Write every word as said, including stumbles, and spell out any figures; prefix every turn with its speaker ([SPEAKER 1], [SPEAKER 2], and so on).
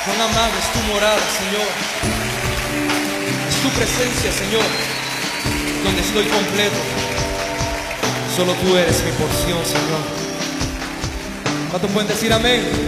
[SPEAKER 1] Cuán amable es tu morada, Señor. Es tu presencia, Señor, donde estoy completo. Solo tú eres mi porción, Señor. ¿Cuántos pueden decir amén?